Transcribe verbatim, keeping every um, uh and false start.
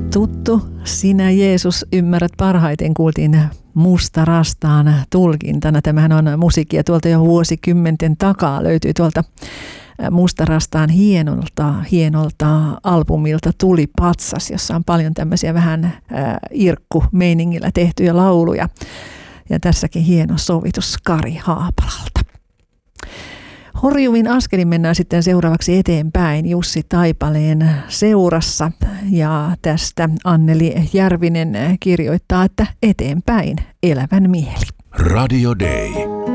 Tuttu, sinä Jeesus ymmärrät parhaiten, kuultiin Musta Rastaan tulkintana. Tämähän on musiikkia tuolta jo vuosikymmenten takaa, löytyy tuolta Musta Rastaan hienolta, hienolta albumilta Tuli patsas, jossa on paljon tämmöisiä vähän äh, irkku-meiningillä tehtyjä lauluja. Ja tässäkin hieno sovitus Kari Haapalalta. Horjuvin askelin mennään sitten seuraavaksi eteenpäin Jussi Taipaleen seurassa, ja tästä Anneli Järvinen kirjoittaa, että eteenpäin elävän mieli. Radio Day.